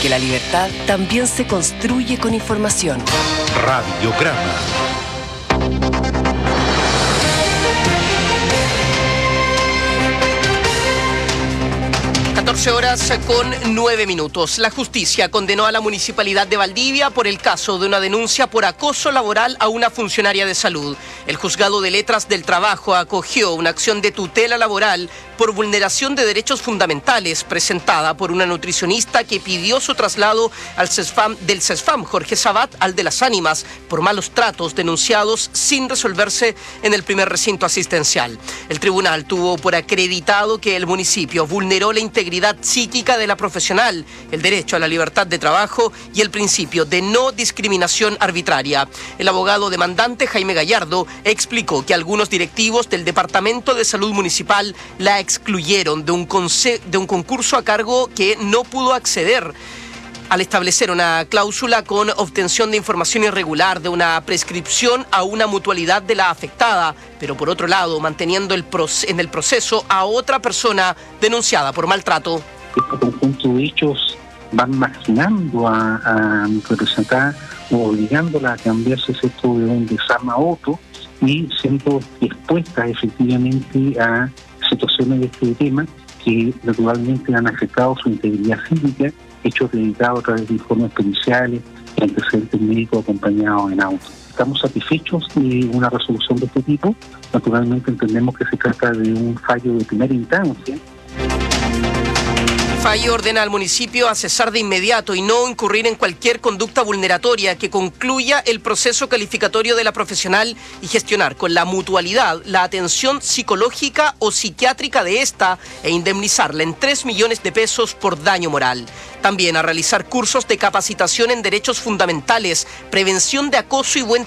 porque la libertad también se construye con información. Radiograma. ...14:09. La justicia condenó a la Municipalidad de Valdivia por el caso de una denuncia por acoso laboral a una funcionaria de salud. El Juzgado de Letras del Trabajo acogió una acción de tutela laboral por vulneración de derechos fundamentales presentada por una nutricionista que pidió su traslado al del CESFAM Jorge Sabat al de las Ánimas por malos tratos denunciados sin resolverse en el primer recinto asistencial. El tribunal tuvo por acreditado que el municipio vulneró la integridad psíquica de la profesional, el derecho a la libertad de trabajo y el principio de no discriminación arbitraria. El abogado demandante Jaime Gallardo explicó que algunos directivos del Departamento de Salud Municipal la excluyeron de un concurso a cargo que no pudo acceder al establecer una cláusula con obtención de información irregular de una prescripción a una mutualidad de la afectada, pero por otro lado manteniendo en el proceso a otra persona denunciada por maltrato. Este conjunto de hechos van marginando a mi representada o obligándola a cambiarse de un desarma a otro y siendo expuesta efectivamente a situaciones de este tema que naturalmente han afectado su integridad física, hechos dedicados a través de informes periciales y antecedentes médicos acompañados en auto. Estamos satisfechos de una resolución de este tipo. Naturalmente entendemos que se trata de un fallo de primera instancia. El fallo ordena al municipio a cesar de inmediato y no incurrir en cualquier conducta vulneratoria que concluya el proceso calificatorio de la profesional y gestionar con la mutualidad la atención psicológica o psiquiátrica de esta e indemnizarla en 3 millones de pesos por daño moral. También a realizar cursos de capacitación en derechos fundamentales, prevención de acoso y buen